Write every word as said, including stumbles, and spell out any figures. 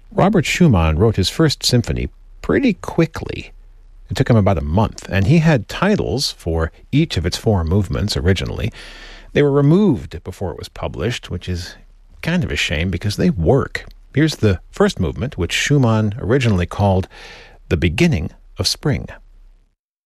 Robert Schumann wrote his first symphony pretty quickly. It took him about a month, and he had titles for each of its four movements originally. They were removed before it was published, which is kind of a shame because they work. Here's the first movement, which Schumann originally called The Beginning of Spring.